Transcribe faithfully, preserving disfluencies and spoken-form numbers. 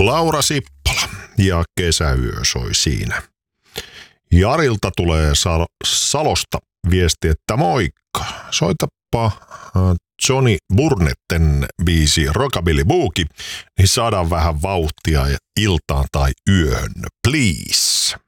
Laura Sippola ja Kesäyö soi siinä. Jarilta tulee Sal- Salosta viesti, että moikka, soitapa Johnny Burnetten biisi Rockabilly Boogie, niin saadaan vähän vauhtia iltaan tai yöhön, please.